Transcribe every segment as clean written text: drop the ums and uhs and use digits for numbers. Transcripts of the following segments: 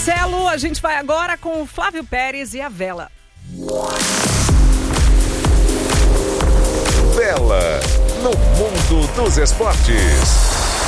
Marcelo, a gente vai agora com o Flávio Pérez e a Vela. Vela, no mundo dos esportes.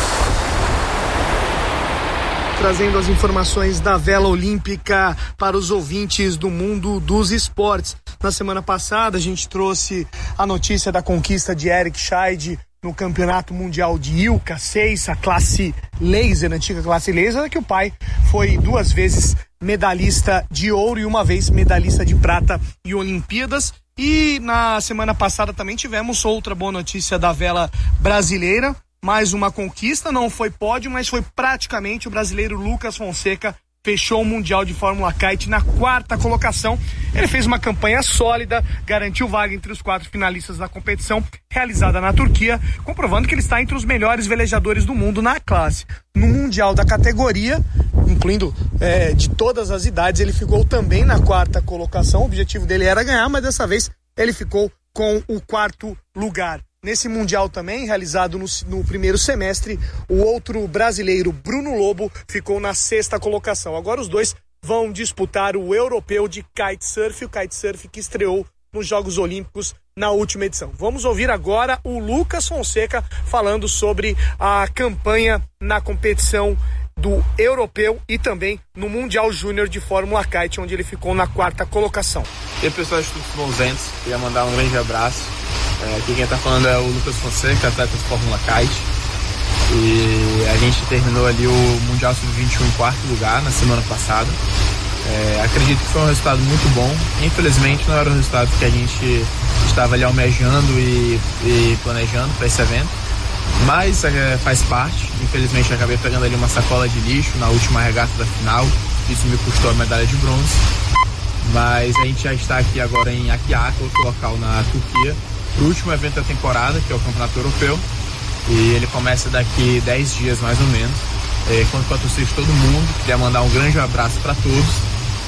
Trazendo as informações da vela olímpica para os ouvintes do mundo dos esportes. Na semana passada a gente trouxe a notícia da conquista de Eric Scheid no Campeonato Mundial de Ilka 6, a classe laser, a antiga classe laser, que o pai foi 2 vezes medalhista de ouro e 1 vez medalhista de prata em Olimpíadas. E na semana passada também tivemos outra boa notícia da vela brasileira. Mais uma conquista, não foi pódio, mas foi praticamente o brasileiro Lucas Fonseca fechou o Mundial de Fórmula Kite na 4ª colocação. Ele fez uma campanha sólida, garantiu vaga entre os 4 finalistas da competição realizada na Turquia, comprovando que ele está entre os melhores velejadores do mundo na classe. No Mundial da categoria, incluindo de todas as idades, ele ficou também na 4ª colocação. O objetivo dele era ganhar, mas dessa vez ele ficou com o 4º lugar. Nesse Mundial também, realizado no primeiro semestre, o outro brasileiro, Bruno Lobo, ficou na 6ª colocação. Agora os dois vão disputar o europeu de kitesurf, o kitesurf que estreou nos Jogos Olímpicos na última edição. Vamos ouvir agora o Lucas Fonseca falando sobre a campanha na competição do europeu e também no Mundial Júnior de Fórmula Kite, onde ele ficou na 4ª colocação. E aí, pessoal de Tudo Ventos, queria mandar um grande abraço. Aqui quem tá falando é o Lucas Fonseca, atleta de Fórmula Kite. E a gente terminou ali o Mundial Sub-21 em 4º lugar na semana passada. Acredito que foi um resultado muito bom. Infelizmente não era o resultado que a gente estava ali almejando e planejando para esse evento. Mas faz parte. Infelizmente eu acabei pegando ali uma sacola de lixo na última regata da final. Isso me custou a medalha de bronze. Mas a gente já está aqui agora em Akyaka, outro local na Turquia, o último evento da temporada, que é o Campeonato Europeu, e ele começa daqui 10 dias mais ou menos. Conto com a torcida de todo mundo, queria mandar um grande abraço para todos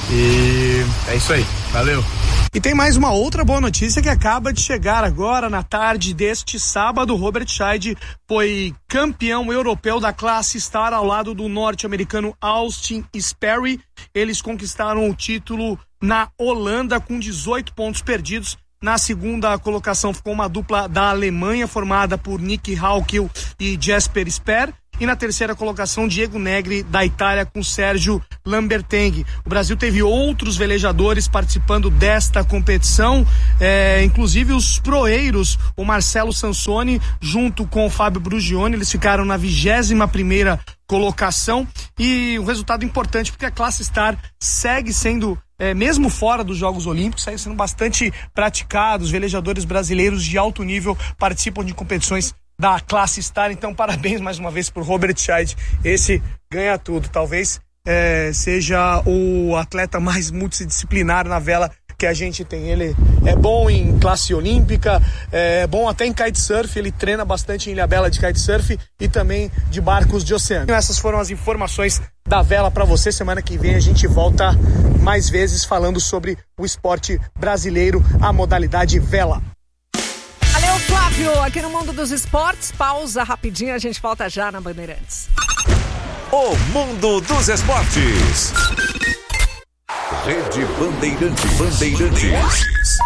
e é isso aí, valeu! E tem mais uma outra boa notícia que acaba de chegar agora na tarde deste sábado. Robert Scheid foi campeão europeu da classe Star ao lado do norte-americano Austin Sperry. Eles conquistaram o título na Holanda com 18 pontos perdidos. Na 2ª colocação ficou uma dupla da Alemanha formada por Nick Haukel e Jesper Sper. E na 3ª colocação, Diego Negri, da Itália, com Sérgio Lamberteng. O Brasil teve outros velejadores participando desta competição, inclusive os proeiros, o Marcelo Sansoni, junto com o Fábio Brugione. Eles ficaram na 21ª colocação. E um resultado importante, porque a classe Star segue sendo, mesmo fora dos Jogos Olímpicos, segue sendo bastante praticado. Os velejadores brasileiros de alto nível participam de competições da classe Star. Então parabéns mais uma vez por Robert Scheid, esse ganha tudo, talvez seja o atleta mais multidisciplinar na vela que a gente tem. Ele é bom em classe olímpica, é bom até em kitesurf, ele treina bastante em Ilhabela de kitesurf e também de barcos de oceano. Essas foram as informações da vela para você. Semana que vem a gente volta mais vezes falando sobre o esporte brasileiro, a modalidade vela. Valeu, Flávio, aqui no Mundo dos Esportes. Pausa rapidinho, a gente volta já na Bandeirantes. O Mundo dos Esportes. Rede Bandeirantes.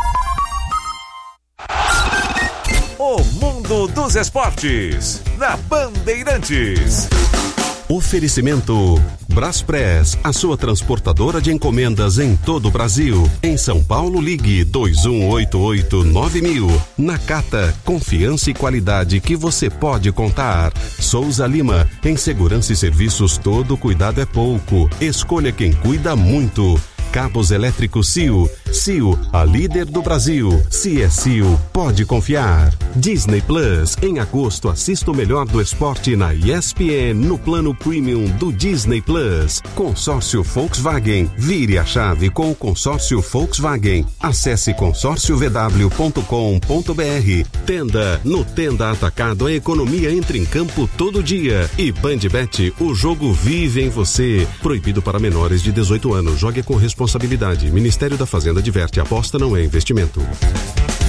O Mundo dos Esportes, na Bandeirantes. Oferecimento Braspress, a sua transportadora de encomendas em todo o Brasil. Em São Paulo, ligue 2188-9000. Nakata, confiança e qualidade que você pode contar. Souza Lima, em segurança e serviços todo cuidado é pouco. Escolha quem cuida muito. Cabos elétricos CIO. CIO, a líder do Brasil. Se é CIO, pode confiar. Disney Plus. Em agosto, assista o melhor do esporte na ESPN no plano premium do Disney Plus. Consórcio Volkswagen. Vire a chave com o consórcio Volkswagen. Acesse consórciovw.com.br. Tenda. No Tenda Atacado, a economia entra em campo todo dia. E Bandbet, o jogo vive em você. Proibido para menores de 18 anos. Jogue com responsabilidade. Ministério da Fazenda adverte, aposta não é investimento.